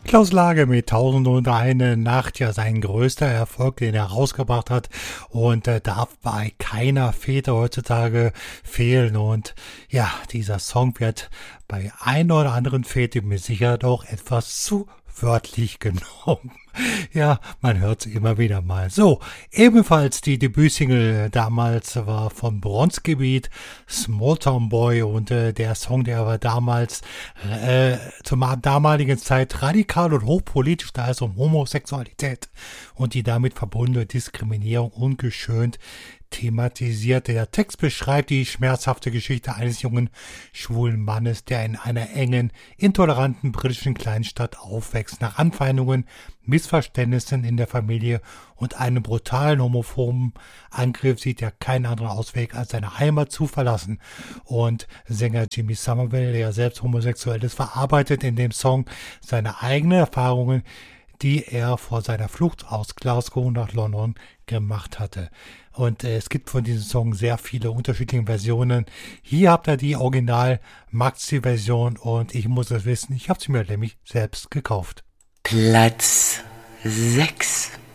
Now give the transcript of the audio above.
Klaus Lage mit 1001 Nacht, ja sein größter Erfolg, den er rausgebracht hat und darf bei keiner Fete heutzutage fehlen und ja, dieser Song wird bei ein oder anderen Fete mit Sicherheit auch etwas zu wörtlich genommen. Ja, man hört es immer wieder mal. So, ebenfalls die Debütsingle damals war von Bronzgebiet, Smalltown Boy und der Song, der war damals zur damaligen Zeit radikal und hochpolitisch, da es um Homosexualität und die damit verbundene Diskriminierung ungeschönt thematisierte. Der Text beschreibt die schmerzhafte Geschichte eines jungen schwulen Mannes, der in einer engen, intoleranten britischen Kleinstadt aufwächst. Nach Anfeindungen, Missverständnissen in der Familie und einem brutalen homophoben Angriff sieht er keinen anderen Ausweg, als seine Heimat zu verlassen. Und Sänger Jimmy Somerville, der selbst homosexuell ist, verarbeitet in dem Song seine eigenen Erfahrungen, die er vor seiner Flucht aus Glasgow nach London gemacht hatte. Und es gibt von diesem Song sehr viele unterschiedliche Versionen. Hier habt ihr die Original-Maxi-Version und ich muss es wissen, ich habe sie mir nämlich selbst gekauft. Platz 6.